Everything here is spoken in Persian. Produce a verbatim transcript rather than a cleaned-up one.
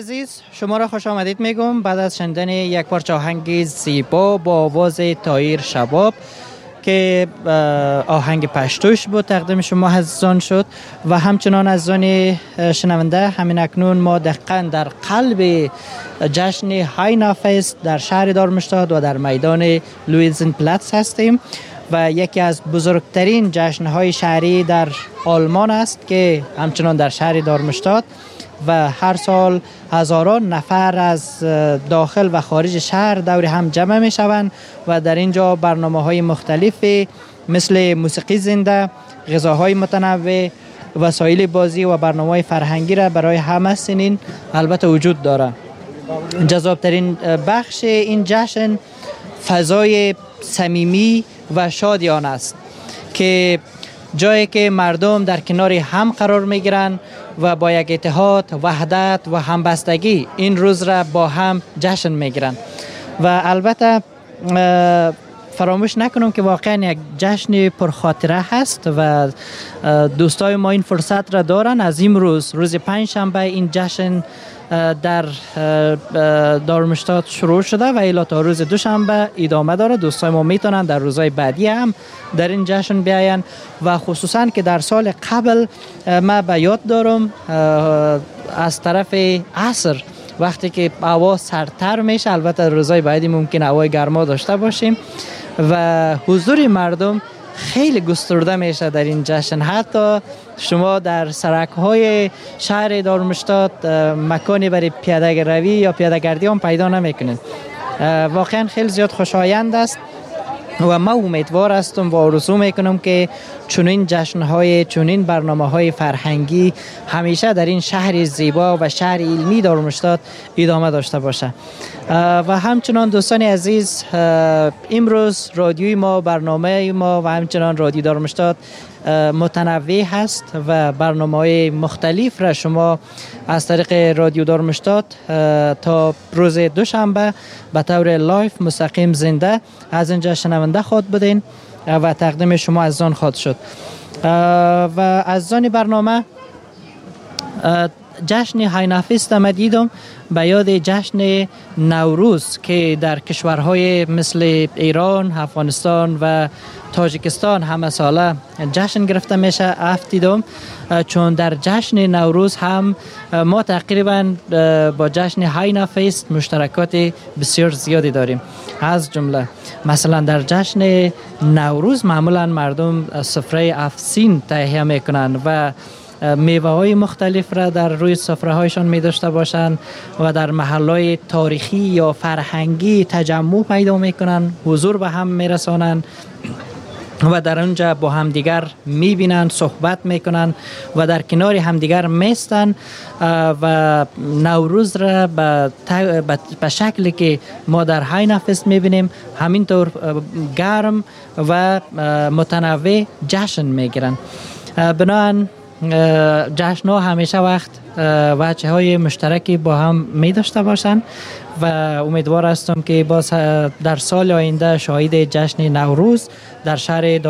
عزیز، شما را خوش آمدید میگم بعد از شنیدن یک پارچه آهنگ زیبا با آواز طاهر شباب که آهنگ پشتوش بود تقدیم شما عزیزان شد و همچنان عزیزان شنونده، همین اکنون ما دقیقاً در قلب جشن هاینا فست در شهر دارمشتاد و در میدان لویزن پلاتس هستیم و یکی از بزرگترین جشن‌های شهری در آلمان است که همچنان در شهر دارمشتاد و هر سال هزاران نفر از داخل و خارج شهر دور هم جمع می شوند و در اینجا برنامه‌های مختلفی مثل موسیقی زنده، غذاهای متنوع، وسایل بازی و برنامه‌های فرهنگی را برای همه سنین البته وجود دارد. جذابترین بخش این جشن فضای صمیمی و شادیانه است که جایی که مردم در کنار هم قرار می گیرند و با یک اتحاد، وحدت و همبستگی این روز را با هم جشن می گیرند و البته فراموش نکنم که واقعا یک جشن پرخاطره هست و دوستای ما این فرصت را دارن. از این روز روز پنج شنبه این جشن در دارمشتاد شروع شده و الی تا روز دوشنبه ادامه داره. دوستای ما میتونن در روزهای بعدی هم در این جشن بیاین و خصوصا که در سال قبل ما به یاد دارم از طرف عصر وقتی که هوا سردتر میشه، البته روزهای بعدی ممکن هوای گرما داشته باشیم و حضور مردم خیلی گسترده میشه در این جشن. حتی شما در سرک های شهر دارمشتاد مکانی برای پیاده روی یا پیاده گردی هم پیدا نمیکنید. واقعا خیلی زیاد خوشایند است و ما امیدوار هستم و آرزو میکنم که چنین جشن‌های، چنین برنامه‌های فرهنگی همیشه در این شهر زیبا و شهر علمی دارمشتاد ادامه داشته باشه. و همچنان دوستان عزیز، امروز رادیوی ما، برنامه ما و همچنان رادیو دارمشتاد متنوع هست و برنامه‌های مختلف را شما از طریق رادیو دارمشتاد تا روز دوشنبه به طور لایف مستقیم زنده از اینجا شنونده خود بودین و تقدیم شما از آن خواهد شد. و از آن برنامه جشن هاینا فست ما دیدم به یاد جشن نوروز که در کشورهای مثل ایران، افغانستان و تاجیکستان همه ساله جشن گرفته میشه افتیدم، چون در جشن نوروز هم ما تقریبا با جشن هاینا فست مشترکات بسیار زیادی داریم. از جمله مثلا در جشن نوروز معمولا مردم سفره افسین تهیه میکنن و میوه های مختلف را در روی سفره هایشان می داشته باشند و در محلهای تاریخی یا فرهنگی تجمع پیدا می کنند، حضور به هم می رسانند و در اونجا با همدیگر می بینند، صحبت می کنند و در کنار همدیگر میستند و نوروز را به شکلی که ما در هاینا فست می بینیم همینطور گرم و متنوع جشن می گیرند. بنابراین جشن ها همیشه وقت وجه های مشترکی با هم می داشته باشند و امیدوار هستم که باز در سال آینده شاهد جشن نوروز در شهر